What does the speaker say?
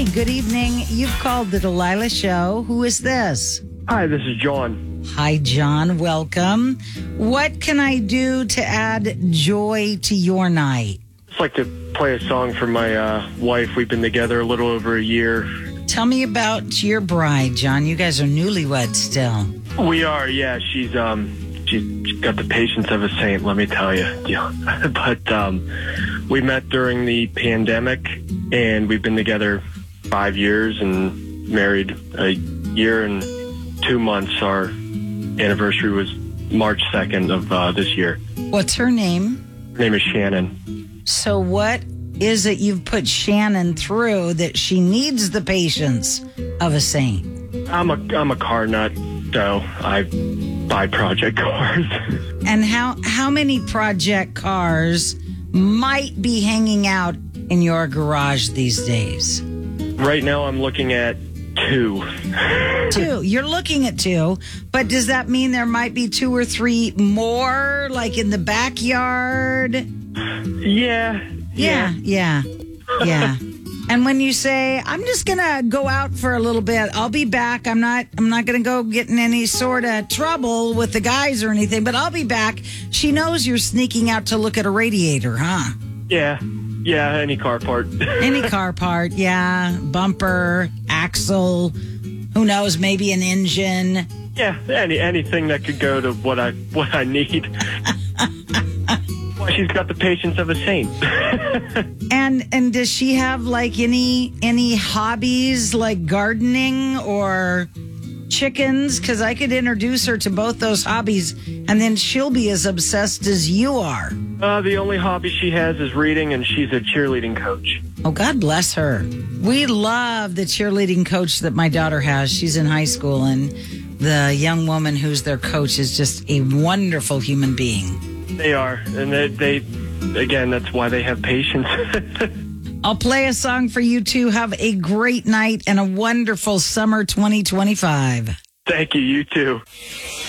Hi, good evening. You've called the Delilah Show. Who is this? Hi, this is John. Hi, John. Welcome. What can I do to add joy to your night? I'd like to play a song for my wife. We've been together a little over a year. Tell me about your bride, John. You guys are newlyweds still. We are, yeah. She's got the patience of a saint, let me tell you. Yeah. But we met during the pandemic, and we've been together 5 years and married a year and 2 months. Our anniversary was March 2nd of this year. What's her name? Her name is Shannon. So what is it you've put Shannon through that she needs the patience of a saint? I'm a car nut, so I buy project cars. And how many project cars might be hanging out in your garage these days? Right now I'm looking at 2. 2. You're looking at 2, but does that mean there might be 2 or 3 more, like in the backyard? Yeah. And when you say, I'm just going to go out for a little bit, I'll be back. I'm not going to go get in any sort of trouble with the guys or anything, but I'll be back. She knows you're sneaking out to look at a radiator, huh? Yeah, any car part. Any car part, yeah. Bumper, axle, who knows, maybe an engine. Yeah, anything that could go to what I need. Well, she's got the patience of a saint. And does she have like any hobbies like gardening or chickens? Because I could introduce her to both those hobbies, and then she'll be as obsessed as you are. The only hobby she has is reading, and she's a cheerleading coach. Oh, God bless her. We love the cheerleading coach that my daughter has. She's in high school, and the young woman who's their coach is just a wonderful human being. They are, and they again, that's why they have patience. I'll play a song for you two. Have a great night and a wonderful summer 2025. Thank you, you too.